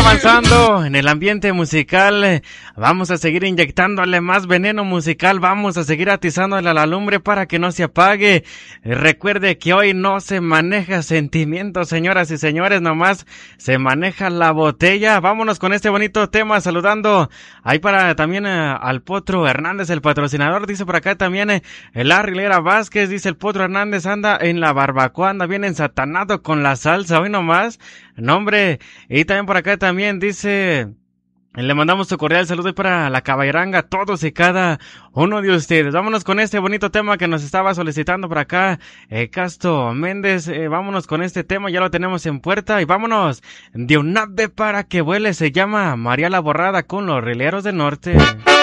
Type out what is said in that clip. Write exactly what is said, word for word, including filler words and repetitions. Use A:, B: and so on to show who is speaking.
A: avanzando en el ambiente musical. Vamos a seguir inyectándole más veneno musical. Vamos a seguir atizándole a la lumbre para que no se apague. Recuerde que hoy no se maneja sentimientos, señoras y señores, nomás se maneja la botella. Vámonos con este bonito tema, saludando ahí para también eh, al Potro Hernández, el patrocinador. Dice por acá también eh, el Arrilera Vázquez, dice el Potro Hernández anda en la barbacoa, anda bien ensatanado con la salsa, hoy nomás. No, hombre, y también por acá también dice, le mandamos su cordial saludo para la caballeranga, todos y cada uno de ustedes. Vámonos con este bonito tema que nos estaba solicitando por acá, eh, Casto Méndez, eh, vámonos con este tema, ya lo tenemos en puerta, y vámonos de un ave para que vuele, se llama María la Borrada con los Rileros del Norte.